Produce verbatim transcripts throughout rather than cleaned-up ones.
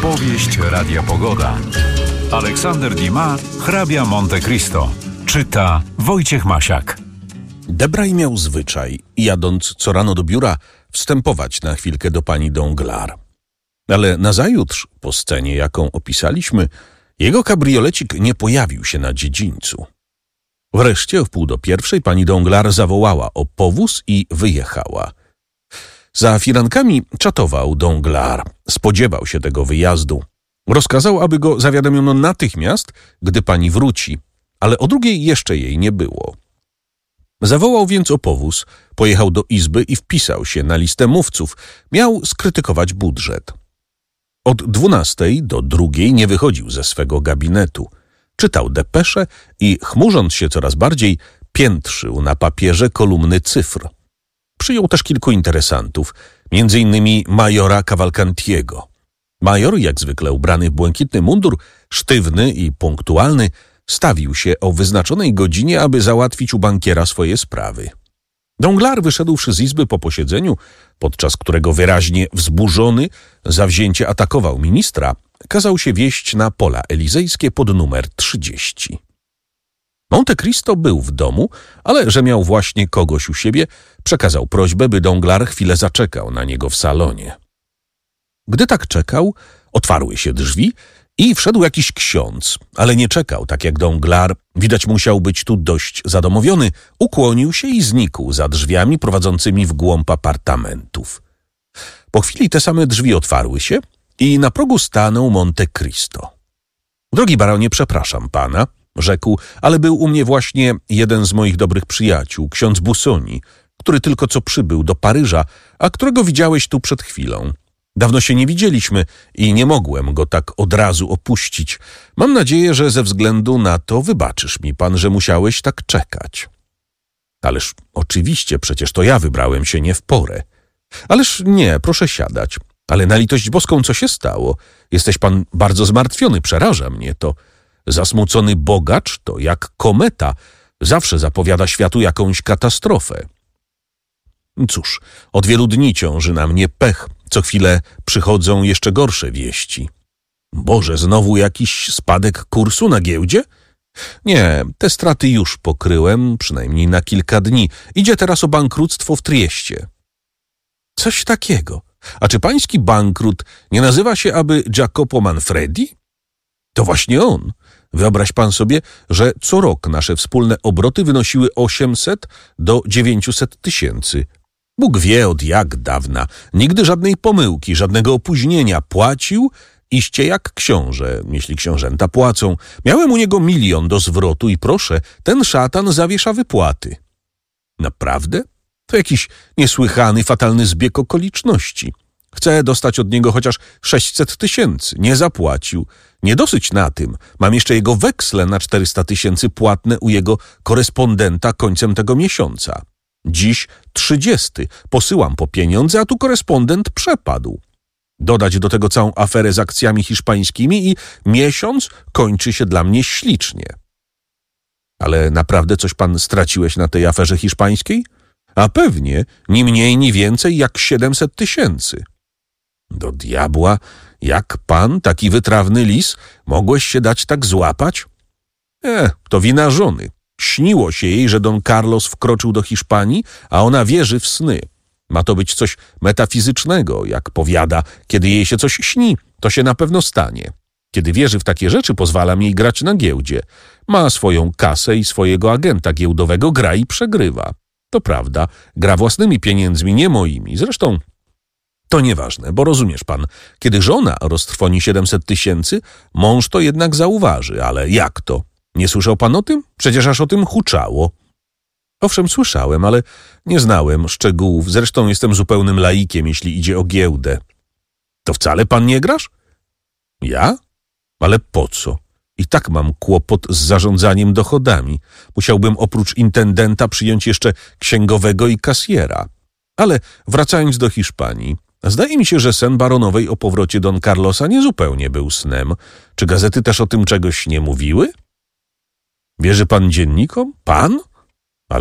Powieść Radia Pogoda. Aleksander Dumas, hrabia Monte Cristo. Czyta Wojciech Masiak. Debray miał zwyczaj, jadąc co rano do biura, wstępować na chwilkę do pani Danglars. Ale nazajutrz, po scenie, jaką opisaliśmy, jego kabriolecik nie pojawił się na dziedzińcu. Wreszcie o wpół do pierwszej pani Danglars zawołała o powóz i wyjechała. Za firankami czatował Danglars, spodziewał się tego wyjazdu. Rozkazał, aby go zawiadomiono natychmiast, gdy pani wróci, ale o drugiej jeszcze jej nie było. Zawołał więc o powóz, pojechał do izby i wpisał się na listę mówców. Miał skrytykować budżet. Od dwunastej do drugiej nie wychodził ze swego gabinetu. Czytał depesze i, chmurząc się coraz bardziej, piętrzył na papierze kolumny cyfr. Przyjął też kilku interesantów, między innymi majora Cavalcantiego. Major, jak zwykle ubrany w błękitny mundur, sztywny i punktualny, stawił się o wyznaczonej godzinie, aby załatwić u bankiera swoje sprawy. Danglars, wyszedłszy z izby po posiedzeniu, podczas którego wyraźnie wzburzony zawzięcie atakował ministra, kazał się wieść na pola elizejskie pod numer trzydzieści. Monte Cristo był w domu, ale że miał właśnie kogoś u siebie, przekazał prośbę, by Danglars chwilę zaczekał na niego w salonie. Gdy tak czekał, otwarły się drzwi i wszedł jakiś ksiądz, ale nie czekał, tak jak Danglars, widać musiał być tu dość zadomowiony, ukłonił się i znikł za drzwiami prowadzącymi w głąb apartamentów. Po chwili te same drzwi otwarły się i na progu stanął Monte Cristo. Drogi baronie, przepraszam pana, rzekł, ale był u mnie właśnie jeden z moich dobrych przyjaciół, ksiądz Busoni, który tylko co przybył do Paryża, a którego widziałeś tu przed chwilą. Dawno się nie widzieliśmy i nie mogłem go tak od razu opuścić. Mam nadzieję, że ze względu na to wybaczysz mi pan, że musiałeś tak czekać. Ależ oczywiście, przecież to ja wybrałem się nie w porę. Ależ nie, proszę siadać. Ale na litość boską, co się stało? Jesteś pan bardzo zmartwiony, przeraża mnie to. Zasmucony bogacz to jak kometa. Zawsze zapowiada światu jakąś katastrofę. Cóż, od wielu dni ciąży na mnie pech. Co chwilę przychodzą jeszcze gorsze wieści. Boże, znowu jakiś spadek kursu na giełdzie? Nie, te straty już pokryłem, przynajmniej na kilka dni. Idzie teraz o bankructwo w Trieście. Coś takiego. A czy pański bankrut nie nazywa się aby Jacopo Manfredi? To właśnie on. Wyobraź pan sobie, że co rok nasze wspólne obroty wynosiły osiemset do dziewięciuset tysięcy. Bóg wie od jak dawna. Nigdy żadnej pomyłki, żadnego opóźnienia. Płacił iście jak książę, jeśli książęta płacą. Miałem u niego milion do zwrotu i proszę, ten szatan zawiesza wypłaty. Naprawdę? To jakiś niesłychany, fatalny zbieg okoliczności. Chcę dostać od niego chociaż sześćset tysięcy. Nie zapłacił. Nie dosyć na tym. Mam jeszcze jego weksle na czterysta tysięcy płatne u jego korespondenta końcem tego miesiąca. Dziś trzydziesty. Posyłam po pieniądze, a tu korespondent przepadł. Dodać do tego całą aferę z akcjami hiszpańskimi i miesiąc kończy się dla mnie ślicznie. Ale naprawdę coś pan straciłeś na tej aferze hiszpańskiej? A pewnie ni mniej, ni więcej jak siedemset tysięcy. Do diabła, jak pan, taki wytrawny lis, mogłeś się dać tak złapać? E, to wina żony. Śniło się jej, że Don Carlos wkroczył do Hiszpanii, a ona wierzy w sny. Ma to być coś metafizycznego, jak powiada. Kiedy jej się coś śni, to się na pewno stanie. Kiedy wierzy w takie rzeczy, pozwalam jej grać na giełdzie. Ma swoją kasę i swojego agenta giełdowego, gra i przegrywa. To prawda, gra własnymi pieniędzmi, nie moimi. Zresztą to nieważne, bo rozumiesz pan, kiedy żona roztrwoni siedemset tysięcy, mąż to jednak zauważy, ale jak to? Nie słyszał pan o tym? Przecież aż o tym huczało. Owszem, słyszałem, ale nie znałem szczegółów. Zresztą jestem zupełnym laikiem, jeśli idzie o giełdę. To wcale pan nie grasz? Ja? Ale po co? I tak mam kłopot z zarządzaniem dochodami. Musiałbym oprócz intendenta przyjąć jeszcze księgowego i kasjera. Ale wracając do Hiszpanii, zdaje mi się, że sen baronowej o powrocie Don Carlosa niezupełnie był snem. Czy gazety też o tym czegoś nie mówiły? Wierzy pan dziennikom? Pan? Ależ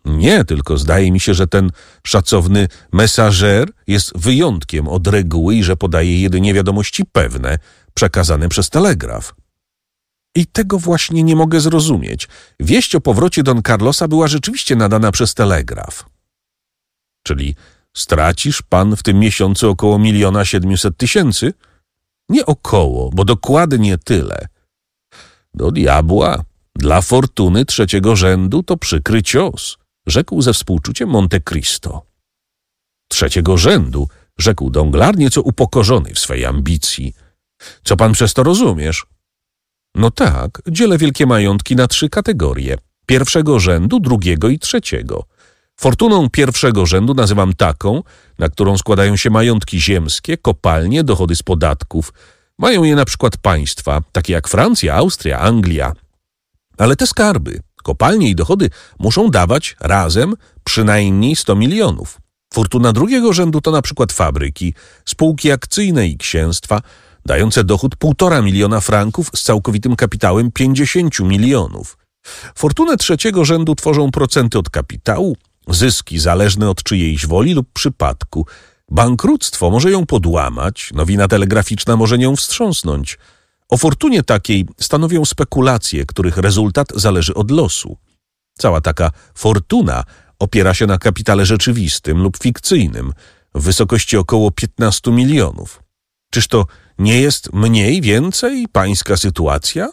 Nie, tylko zdaje mi się, że ten szacowny mesażer jest wyjątkiem od reguły i że podaje jedynie wiadomości pewne, przekazane przez telegraf. I tego właśnie nie mogę zrozumieć. Wieść o powrocie Don Carlosa była rzeczywiście nadana przez telegraf. Czyli stracisz pan w tym miesiącu około miliona siedmiuset tysięcy? Nie około, bo dokładnie tyle. Do diabła, dla fortuny trzeciego rzędu to przykry cios, rzekł ze współczuciem Monte Cristo. Trzeciego rzędu, rzekł Danglars, nieco upokorzony w swej ambicji. Co pan przez to rozumiesz? No tak, dzielę wielkie majątki na trzy kategorie. Pierwszego rzędu, drugiego i trzeciego. Fortuną pierwszego rzędu nazywam taką, na którą składają się majątki ziemskie, kopalnie, dochody z podatków. Mają je na przykład państwa, takie jak Francja, Austria, Anglia. Ale te skarby, kopalnie i dochody muszą dawać razem przynajmniej sto milionów. Fortuna drugiego rzędu to na przykład fabryki, spółki akcyjne i księstwa, dające dochód półtora miliona franków z całkowitym kapitałem pięćdziesięciu milionów. Fortunę trzeciego rzędu tworzą procenty od kapitału, zyski zależne od czyjejś woli lub przypadku. Bankructwo może ją podłamać, nowina telegraficzna może nią wstrząsnąć. O fortunie takiej stanowią spekulacje, których rezultat zależy od losu. Cała taka fortuna opiera się na kapitale rzeczywistym lub fikcyjnym w wysokości około piętnastu milionów. Czyż to nie jest mniej więcej pańska sytuacja?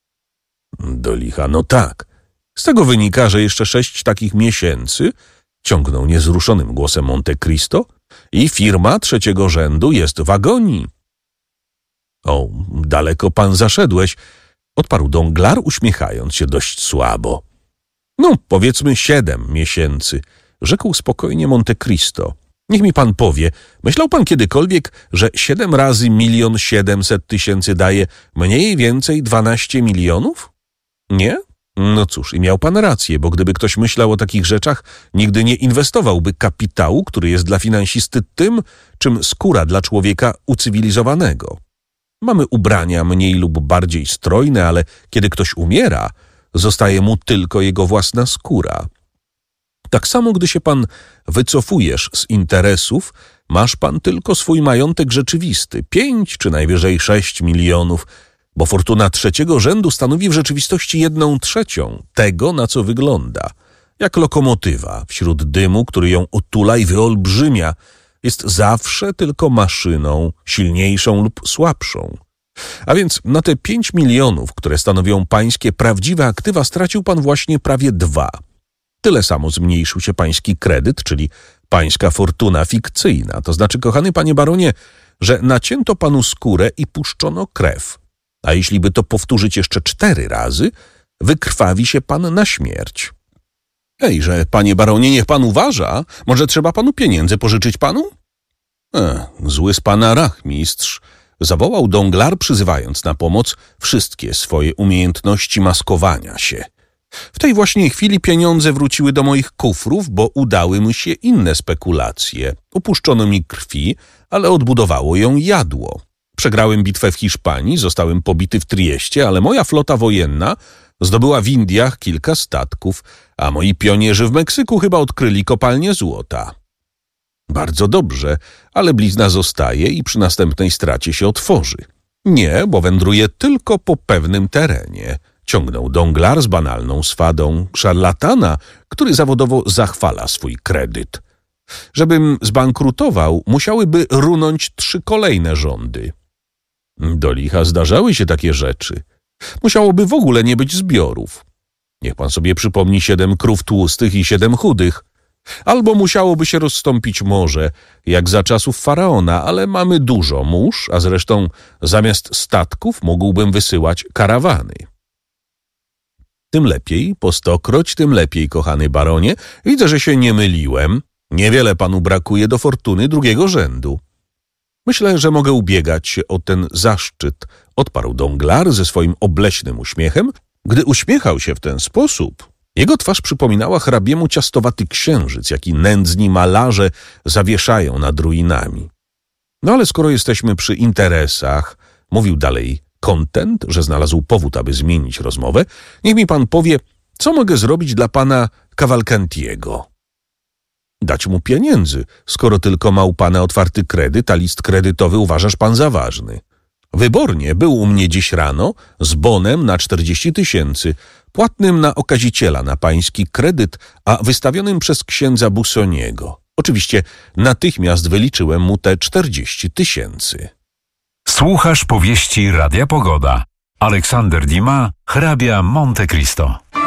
Do licha, no tak. Z tego wynika, że jeszcze sześć takich miesięcy, ciągnął niezruszonym głosem Monte Cristo, i firma trzeciego rzędu jest w agonii. O, daleko pan zaszedłeś, odparł Danglars, uśmiechając się dość słabo. No, powiedzmy siedem miesięcy, rzekł spokojnie Monte Cristo. Niech mi pan powie, myślał pan kiedykolwiek, że siedem razy milion siedemset tysięcy daje mniej więcej dwanaście milionów? Nie? No cóż, i miał pan rację, bo gdyby ktoś myślał o takich rzeczach, nigdy nie inwestowałby kapitału, który jest dla finansisty tym, czym skóra dla człowieka ucywilizowanego. Mamy ubrania mniej lub bardziej strojne, ale kiedy ktoś umiera, zostaje mu tylko jego własna skóra. Tak samo, gdy się pan wycofujesz z interesów, masz pan tylko swój majątek rzeczywisty, pięć czy najwyżej sześć milionów, bo fortuna trzeciego rzędu stanowi w rzeczywistości jedną trzecią tego, na co wygląda. Jak lokomotywa wśród dymu, który ją otula i wyolbrzymia, jest zawsze tylko maszyną, silniejszą lub słabszą. A więc na te pięć milionów, które stanowią pańskie prawdziwe aktywa, stracił pan właśnie prawie dwa. Tyle samo zmniejszył się pański kredyt, czyli pańska fortuna fikcyjna. To znaczy, kochany panie baronie, że nacięto panu skórę i puszczono krew. A jeśli by to powtórzyć jeszcze cztery razy, wykrwawi się pan na śmierć. Ejże, panie baronie, niech pan uważa. Może trzeba panu pieniędzy pożyczyć panu? Ech, zły z pana rachmistrz, zawołał Danglars, przyzywając na pomoc wszystkie swoje umiejętności maskowania się. W tej właśnie chwili pieniądze wróciły do moich kufrów, bo udały mi się inne spekulacje. Upuszczono mi krwi, ale odbudowało ją jadło. Przegrałem bitwę w Hiszpanii, zostałem pobity w Trieście, ale moja flota wojenna zdobyła w Indiach kilka statków, a moi pionierzy w Meksyku chyba odkryli kopalnię złota. Bardzo dobrze, ale blizna zostaje i przy następnej stracie się otworzy. Nie, bo wędruje tylko po pewnym terenie. Ciągnął Danglars z banalną swadą szarlatana, który zawodowo zachwala swój kredyt. Żebym zbankrutował, musiałyby runąć trzy kolejne rządy. Do licha zdarzały się takie rzeczy. Musiałoby w ogóle nie być zbiorów. Niech pan sobie przypomni siedem krów tłustych i siedem chudych. Albo musiałoby się rozstąpić morze, jak za czasów faraona, ale mamy dużo mórz, a zresztą zamiast statków mógłbym wysyłać karawany. Tym lepiej, po stokroć, tym lepiej, kochany baronie. Widzę, że się nie myliłem. Niewiele panu brakuje do fortuny drugiego rzędu. Myślę, że mogę ubiegać się o ten zaszczyt, odparł Danglars ze swoim obleśnym uśmiechem. Gdy uśmiechał się w ten sposób, jego twarz przypominała hrabiemu ciastowaty księżyc, jaki nędzni malarze zawieszają nad ruinami. No ale skoro jesteśmy przy interesach, mówił dalej kontent, że znalazł powód, aby zmienić rozmowę, niech mi pan powie, co mogę zrobić dla pana Cavalcantiego. Dać mu pieniędzy, skoro tylko ma u pana otwarty kredyt, a list kredytowy uważasz pan za ważny. Wybornie był u mnie dziś rano z bonem na czterdzieści tysięcy, płatnym na okaziciela na pański kredyt, a wystawionym przez księdza Busoniego. Oczywiście natychmiast wyliczyłem mu te czterdzieści tysięcy. Słuchasz powieści Radia Pogoda. Aleksander Dumas, hrabia Monte Cristo.